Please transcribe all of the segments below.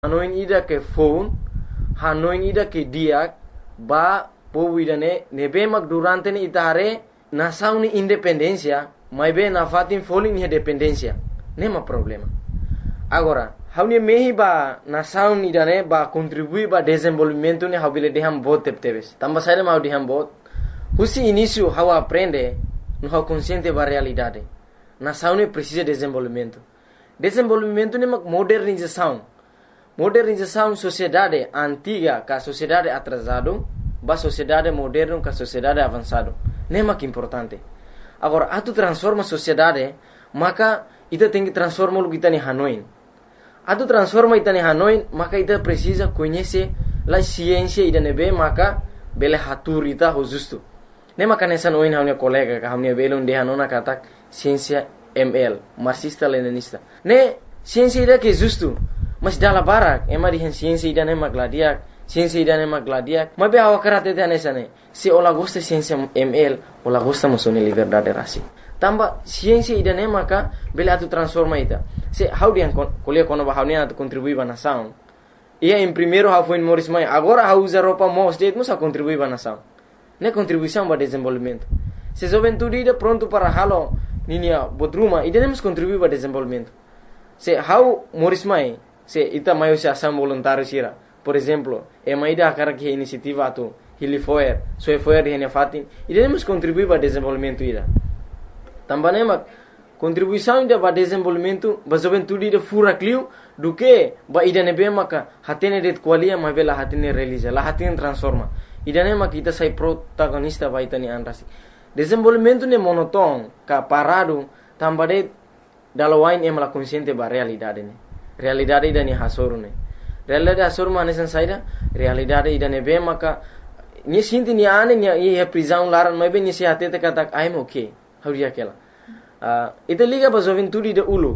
Hanoin ida ke phone, hanoin ida ke diak, ba povo ida nebe mak durante ni itare nação ni independência, mas bem na fatin folin ni dependência, nema problema. Agora, hauni mehi ba nação ni dane ba contribui ba desenvolvimento ni habile deham bot tepteves. Tamba saída mau deham bot. Husi início how aprende, no how consciente ba realidade. Nação ni precisa desenvolvimento. Desenvolvimento ni mak modernização. Modernização sociedade antiga com a sociedade atrasado, ba sociedade moderna com a sociedade avançado. Nema que importante. Agora, a tu transforma a sociedade, maka ita tem que transformar o que está em Hanoi. A tu transforma ita em Hanoi, maka ita precisa conhecer a ciência ida nebe, maka bele hatur ita ho justo. Nema ka nessa noin haunia colega ka haunia belon de hanona katak ciência ML, marxista-leninista. Ne ciência ida que justo. Mas dalam barak, emang dihen ciência ida nema gladiak, ciência ida nema gladiak. Mas be awak karate te anesa ne. Se ola gosta ciência ML, ola gosta musone liberdade rasi. Tamba ciência ida nema ka bele atu transforma ita. Se how dihan kuliah kono ba haunia atu contribui ba nação. Ia em primeiro how foi em Morris Mai, agora how usa roupa mos deit musa contribui ba nação. Ne contribuição ba desenvolvimento. Se juventude ida pronto para halo ninia bodruma, ida nemos contribui ba desenvolvimento. Se how Morris Mai se ita maio se ação voluntário sira. Por exemplo, maida akara que iniciativa atu hilifoer, soefoer de fatin, e devemos contribuir para o desenvolvimento ira. Também contribuição ida para o desenvolvimento, para a juventude ida fura clio, do que ba ida nebe maka hatene det qualia mas bela hatene realiza, la hatene transforma. Ida nema kita sai protagonista ba ita ni anrasi. Desenvolvimento ne monoton, ka parado, também dalawain emala consciente ba realidade ne. Realidade ida ni hasoru ne. Realidade hasoru manesan saida, realidade ida nebe maka ni sinti ni ane ni ia prisão laran mas bem ni se atete katak I'm okay. How dia kela. Ita liga ba juventude de ulu.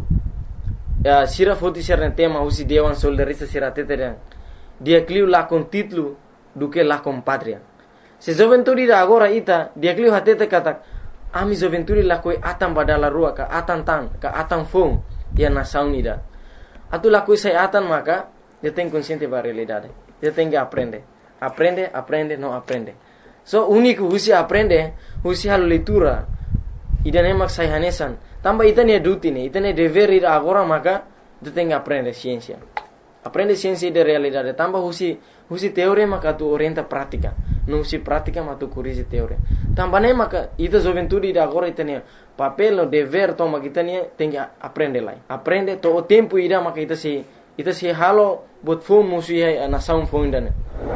Sira foti sira tema usi dewan soldarista sira tete dan. Dia clio lá com título do que lá com pátria. Se juventude da agora ita dia clio hatete katak ami juventude lá coi atam badala rua ka atam fom dia nação ida. Atu lakui sai atan maka dia tem consciente ba realidade. Dia tem que aprender. Aprende, não aprende. So único husi aprende, husi hal leitura. Ida nemak sai hanesan. Tamba ita ne duty ne, ita ne dever ida agora maka dia tem que aprender ciência. Aprende ciência de realidade. Tamba husi teoria maka tu orienta prática. Não husi prática maka tu corrige teoria. Tamba ne maka ita juventude ida agora ita ne papel no dever toma kita ni tem que aprender lá. Aprende todo o tempo ida maka ita se halo bot phone musi na sound phone dane.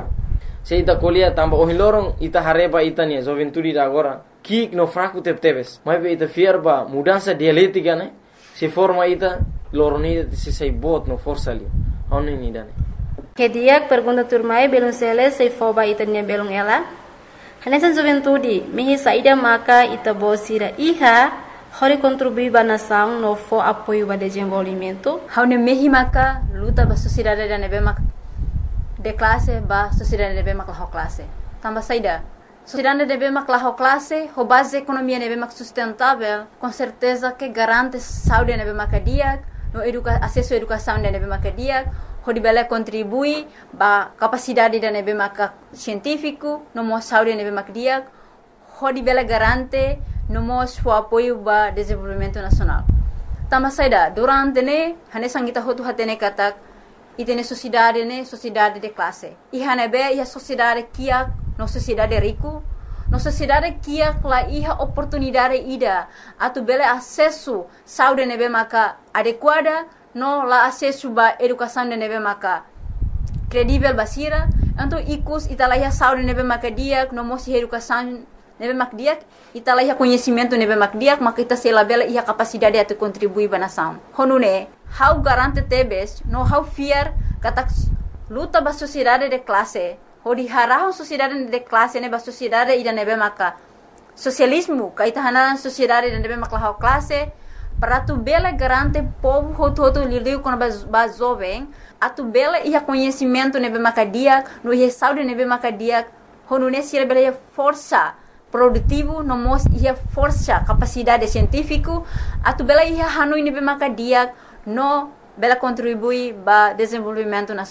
Se ita colia tamba o hilorong ita hareba ita ni juventude ida agora kik no fraco tepteves. Mas ita fierba mudança dialética ne. Se forma ita loroni se sai bot no força ali. Oni ni dane. Que dia pergunta turmai belum sele se foba ita ni belum ela. Hanesan juventude, mihi saída maka ita bosira iha, hori contribui ba nação no fo apoio ba desenvolvimento. Haune mihi maka luta ba sociedade da nebe mak de classe ba sociedade nebe mak la classe. Tamba saída. Sociedade nebe mak la classe, ho base economia nebe mak sustentável, com certeza que garante saúde nebe mak dia, no acesso à educação nebe mak dia. Ho dibela contribui ba capacidade da nebe maka científico no mo saúde nebe mak dia ho dibela garante no mo o apoio ba desenvolvimento nacional. Tama saida durante ne hane sangita hotu hatene katak itene sociedade de classe. Iha nebe ia sociedade kia no sociedade rico, no sociedade kia la iha oportunidade ida atu bela acesso saúde nebe maka adequada no la acesso ba educação de nebe maka credível basira então ikus italaya saúde nebe maka diak no mosi educação nebe mak diak italaya conhecimento nebe mak diak maka ita sela bela ia capacidade atu contribuir ba nação honune how garante tebes no how fear katak luta ba sociedade de classe hodi harah sociedade de classe ne ba sociedade ida nebe maka socialismo kaita hanan sociedade de nebe maka la classe para tu bela garante povo hoto lidio com ba jovem atu bela ia conhecimento nebe makadia no ia saúde nebe makadia honu nesse bela força produtivo no mos ia força capacidade científico atu bela ia hanui nebe makadia no bela contribui para desenvolvimento